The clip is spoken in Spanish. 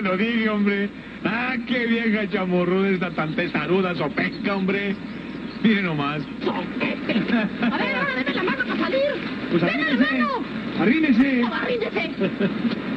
se lo dije, hombre. Ah, qué vieja chamorruda está tan testaruda, sopeca, hombre. Mire nomás. ¡Sopete! A ver, ahora deme la mano para salir. Pues ¡Deme la mano! arrímese. ¡No, arríndese!